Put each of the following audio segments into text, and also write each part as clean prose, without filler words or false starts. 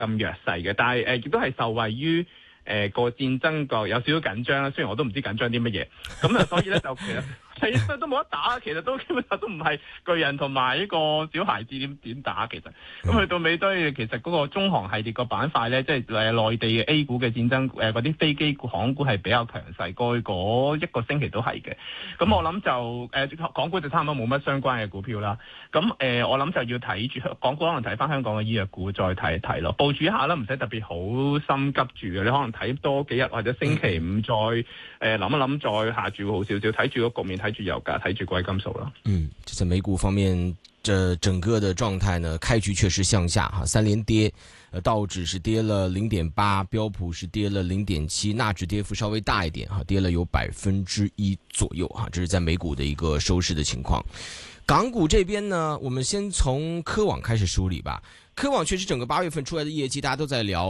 弱勢嘅，但係亦都係受惠於個戰爭個有少少緊張啦。雖然我都唔知緊張啲乜嘢，咁啊，所以咧就其實都冇得打，其實都基本上都唔係巨人同埋呢個小孩子點打其實。咁去到尾都係其實嗰個中航系列個板塊咧，即係內地嘅 A 股嘅戰爭嗰啲飛機航股係比較強勢，過去嗰一個星期都係嘅。咁我諗就港股就差唔多冇乜相關嘅股票啦。咁我諗就要睇住港股，可能睇翻香港嘅醫藥股再睇一睇咯，部署一下啦，唔使特別好心急住嘅，你可能睇多幾日或者星期五再諗一諗再下注好少少，睇住個局面，睇住油價，睇住貴金屬啦。 就在美股方面，這整個的狀態呢，開局確實向下哈，3連跌，道指是跌了0.8%，標普是跌了0.7%，納指跌幅稍微大一點哈，跌了有1%左右哈，這是在美股的一個收市的情況。港股這邊呢，我們先從科網開始梳理吧。科網確實整個8月份出來的業績，大家都在聊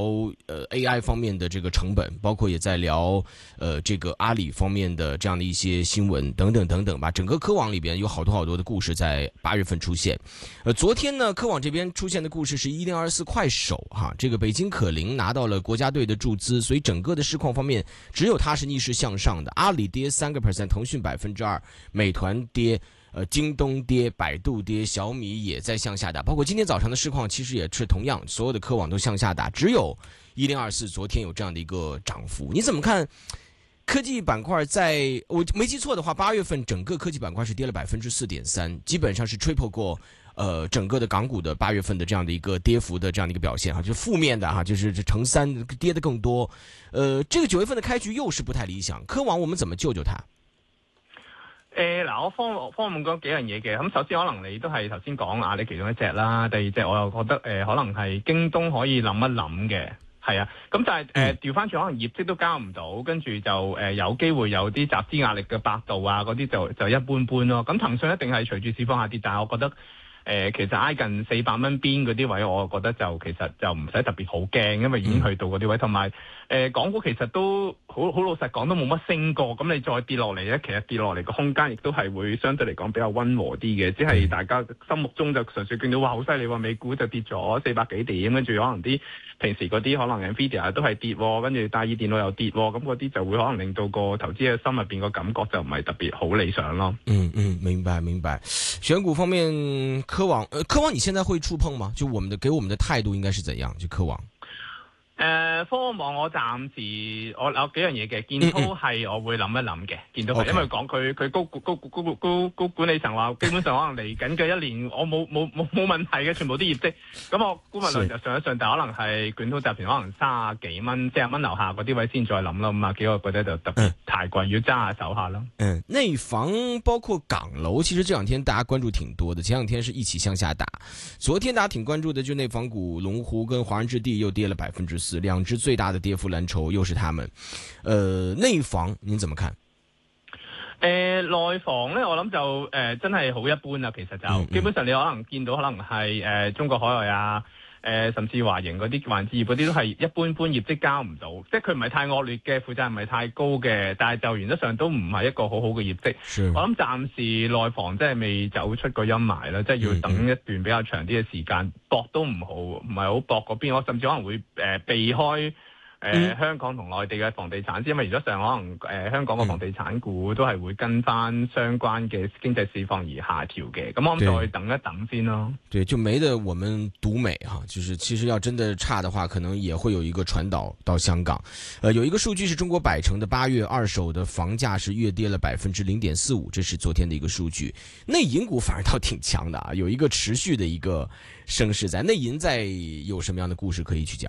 AI 方面的這個成本，包括也在聊這個阿里方面的這樣的一些新聞等等等等吧。整個科網裏邊有好多的故事在8月份出現。昨天呢，科網這邊出現的故事是1024快手哈，這個北京可靈拿到了國家隊的注資，所以整個的市況方面只有它是逆勢向上的。阿里跌3%，騰訊2%，美團跌。京東跌，百度跌，小米也在向下打，包括今天早上的市況其實也是同樣，所有的科網都向下打，只有1024昨天有這樣的一個漲幅。你怎麼看科技板塊在？我沒記錯的話，8月份整個科技板塊是跌了4.3%，基本上是 triple 過整個的港股的8月份的這樣的一個跌幅的這樣的一個表現哈，就是負面的哈，就是乘3跌得更多。這個9月份的開局又是不太理想，科網我們怎麼救它？ 我方面講幾樣嘢嘅，咁首先可能你都係頭先講阿里其中一隻啦，第二隻我又覺得可能係京東可以諗一諗嘅，係啊，咁但係調翻轉可能業績都交唔到，跟住就有機會有啲集資壓力嘅百度啊嗰啲就一般般咯，咁騰訊一定係隨住市況下跌，但係我覺得其實挨近400蚊邊嗰啲位，我覺得就其實就唔使特別好驚，因為已經去到嗰啲位，同埋港股其實都好老實講都冇乜升過，咁你再跌落嚟咧，其實跌落嚟個空間亦都係會相對嚟講比較溫和啲嘅，只係大家心目中就純粹見到哇好犀利喎，美股就跌咗400幾點，跟住可能啲平時嗰啲可能 Nvidia 都係跌，跟住戴爾電腦又跌，咁嗰啲就會可能令到個投資嘅心入邊個感覺就唔係特別好理想咯。 明白。選股方面，科網你現在會觸碰嗎？就給我們的態度應該是怎樣？就科網。 科網我暫時我有幾樣嘢嘅，建滔係我會諗一諗嘅，建滔係因為講佢高管理層話，基本上可能嚟緊嘅一年我冇問題嘅，全部啲業績，咁我估問量就上一上，但可能係建滔集團可能30幾蚊，40蚊樓下嗰啲位先再諗啦，咁啊幾個覺得就特別太貴，要揸下手下咯。 內房包括港樓，其實這兩天大家關注挺多的，前兩天是一起向下打，昨天大家挺關注的就內房股龍湖跟華潤置地又跌了4%。兩隻最大的跌幅藍籌又是他們，內房您怎麼看？ 內房咧，我諗就真係好一般啦。其實就基本上你可能見到可能係中國海外啊，甚至華盈嗰啲環置業嗰啲都係一般般，業績交唔到，即係佢唔係太惡劣嘅，負責唔係太高嘅，但係就原則上都唔係一個好好嘅業績。我諗暫時內房即係未走出個陰霾啦，即係要等一段比較長啲嘅時間，搏都唔好，唔係好搏嗰邊，我甚至可能會避開。香港同內地嘅房地產，因為原則上可能香港嘅房地產股都係會跟翻相關嘅經濟市況而下調嘅，咁我諗再等一等先咯。 對，就沒得我們獨美哈，就是其實要真的差的話，可能也會有一個傳導到香港。有一個數據是中國百城的8月二手的房價是月跌了0.45%，這是昨天的一個數據。內銀股反而倒挺強的啊，有一個持續的一個升勢在。內銀在有什麼樣的故事可以去講？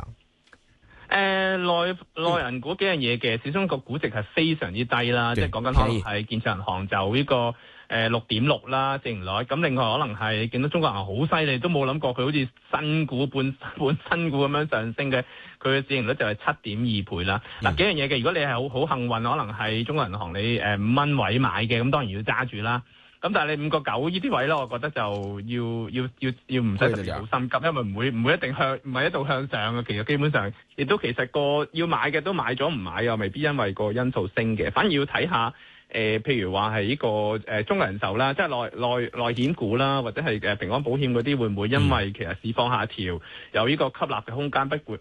內銀股幾樣嘢嘅，始終個估值係非常之低啦，即係講緊可能係建設銀行就呢個6.6啦市盈率，咁另外可能係見到中國銀行好犀利，都冇諗過佢好似新股半新股咁樣上升嘅，佢嘅市盈率就係7.2倍啦。嗱幾樣嘢嘅，如果你係好幸運，可能係中國銀行你5蚊位買嘅，咁當然要揸住啦。咁但係你5.9呢啲位咧，我覺得就要唔使特別好心急，因為唔會唔係一度向上嘅。其實基本上亦都其實個要買嘅都買咗，唔買又未必因為個因素升嘅，反而要睇下譬如話係呢個中國人壽啦，即係內險股啦，或者係平安保險嗰啲，會唔會因為其實市況下調有呢個吸納嘅空間，